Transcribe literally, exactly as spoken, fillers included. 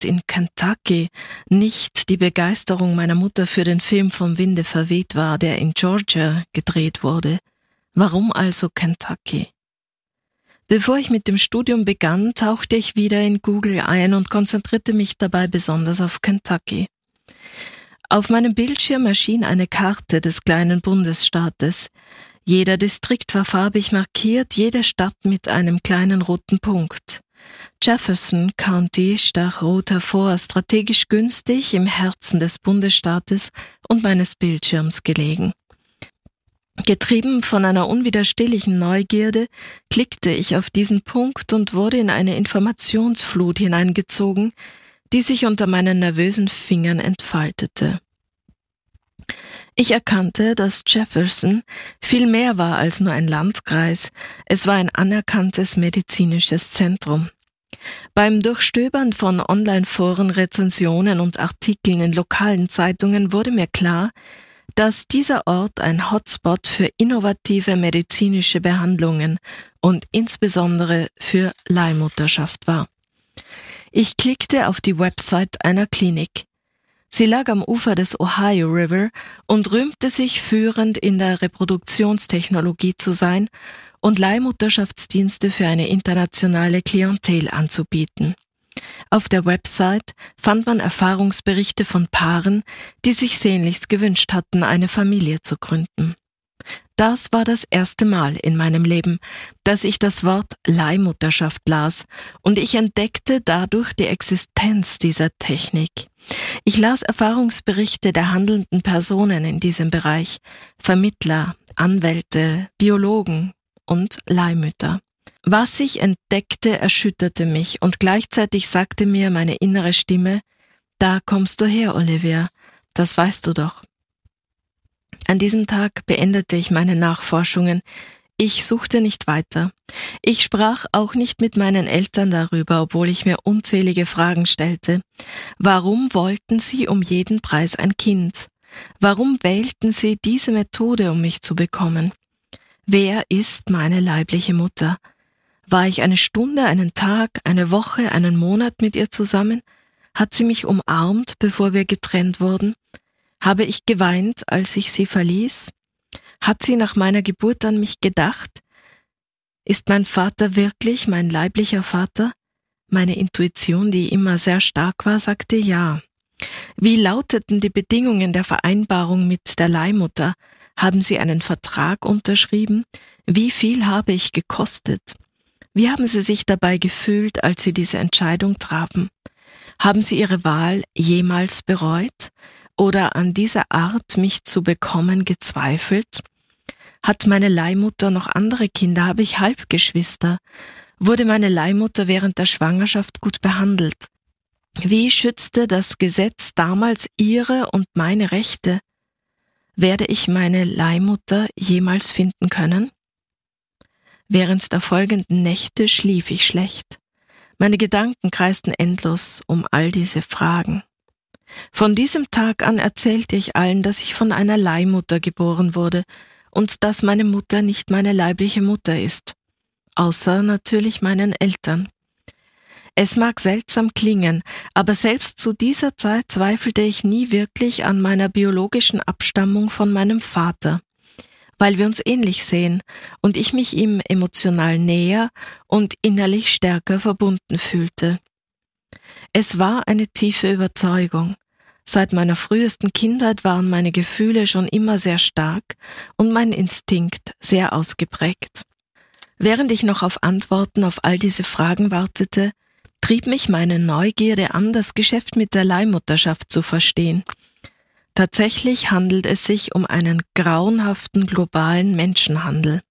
in Kentucky nicht die Begeisterung meiner Mutter für den Film Vom Winde verweht war, der in Georgia gedreht wurde. Warum also Kentucky? Bevor ich mit dem Studium begann, tauchte ich wieder in Google ein und konzentrierte mich dabei besonders auf Kentucky. Auf meinem Bildschirm erschien eine Karte des kleinen Bundesstaates. Jeder Distrikt war farbig markiert, jede Stadt mit einem kleinen roten Punkt. Jefferson County stach rot hervor, strategisch günstig im Herzen des Bundesstaates und meines Bildschirms gelegen. Getrieben von einer unwiderstehlichen Neugierde klickte ich auf diesen Punkt und wurde in eine Informationsflut hineingezogen, die sich unter meinen nervösen Fingern entfaltete. Ich erkannte, dass Jefferson viel mehr war als nur ein Landkreis, es war ein anerkanntes medizinisches Zentrum. Beim Durchstöbern von Online-Foren, Rezensionen und Artikeln in lokalen Zeitungen wurde mir klar, dass dieser Ort ein Hotspot für innovative medizinische Behandlungen und insbesondere für Leihmutterschaft war. Ich klickte auf die Website einer Klinik. Sie lag am Ufer des Ohio River und rühmte sich, führend in der Reproduktionstechnologie zu sein und Leihmutterschaftsdienste für eine internationale Klientel anzubieten. Auf der Website fand man Erfahrungsberichte von Paaren, die sich sehnlichst gewünscht hatten, eine Familie zu gründen. Das war das erste Mal in meinem Leben, dass ich das Wort Leihmutterschaft las, und ich entdeckte dadurch die Existenz dieser Technik. Ich las Erfahrungsberichte der handelnden Personen in diesem Bereich, Vermittler, Anwälte, Biologen und Leihmütter. Was ich entdeckte, erschütterte mich, und gleichzeitig sagte mir meine innere Stimme, da kommst du her, Olivia, das weißt du doch. An diesem Tag beendete ich meine Nachforschungen. Ich suchte nicht weiter. Ich sprach auch nicht mit meinen Eltern darüber, obwohl ich mir unzählige Fragen stellte. Warum wollten sie um jeden Preis ein Kind? Warum wählten sie diese Methode, um mich zu bekommen? Wer ist meine leibliche Mutter? War ich eine Stunde, einen Tag, eine Woche, einen Monat mit ihr zusammen? Hat sie mich umarmt, bevor wir getrennt wurden? Habe ich geweint, als ich sie verließ? Hat sie nach meiner Geburt an mich gedacht? Ist mein Vater wirklich mein leiblicher Vater? Meine Intuition, die immer sehr stark war, sagte ja. Wie lauteten die Bedingungen der Vereinbarung mit der Leihmutter? Haben Sie einen Vertrag unterschrieben? Wie viel habe ich gekostet? Wie haben Sie sich dabei gefühlt, als Sie diese Entscheidung trafen? Haben Sie Ihre Wahl jemals bereut oder an dieser Art, mich zu bekommen, gezweifelt? Hat meine Leihmutter noch andere Kinder? Habe ich Halbgeschwister? Wurde meine Leihmutter während der Schwangerschaft gut behandelt? Wie schützte das Gesetz damals ihre und meine Rechte? Werde ich meine Leihmutter jemals finden können? Während der folgenden Nächte schlief ich schlecht. Meine Gedanken kreisten endlos um all diese Fragen. Von diesem Tag an erzählte ich allen, dass ich von einer Leihmutter geboren wurde und dass meine Mutter nicht meine leibliche Mutter ist, außer natürlich meinen Eltern. Es mag seltsam klingen, aber selbst zu dieser Zeit zweifelte ich nie wirklich an meiner biologischen Abstammung von meinem Vater, weil wir uns ähnlich sehen und ich mich ihm emotional näher und innerlich stärker verbunden fühlte. Es war eine tiefe Überzeugung. Seit meiner frühesten Kindheit waren meine Gefühle schon immer sehr stark und mein Instinkt sehr ausgeprägt. Während ich noch auf Antworten auf all diese Fragen wartete, trieb mich meine Neugierde an, das Geschäft mit der Leihmutterschaft zu verstehen. Tatsächlich handelt es sich um einen grauenhaften globalen Menschenhandel.